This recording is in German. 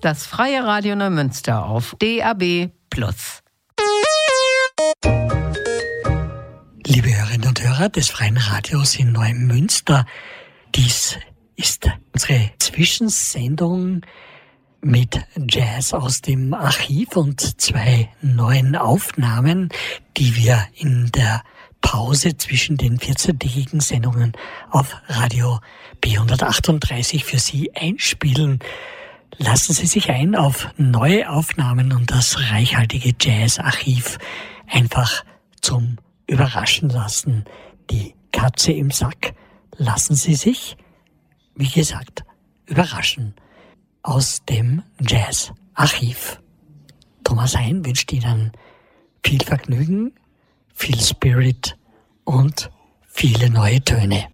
das Freie Radio Neumünster auf DAB+. Liebe Hörerinnen und Hörer des Freien Radios in Neumünster, dies ist unsere Zwischensendung mit Jazz aus dem Archiv und 2 neuen Aufnahmen, die wir in der Pause zwischen den 14-tägigen Sendungen auf Radio B138 für Sie einspielen. Lassen Sie sich ein auf neue Aufnahmen und das reichhaltige Jazz-Archiv einfach zum Überraschen lassen. Die Katze im Sack. Lassen Sie sich, wie gesagt, überraschen aus dem Jazz-Archiv. Thomas Hein wünscht Ihnen viel Vergnügen, viel Spirit und viele neue Töne.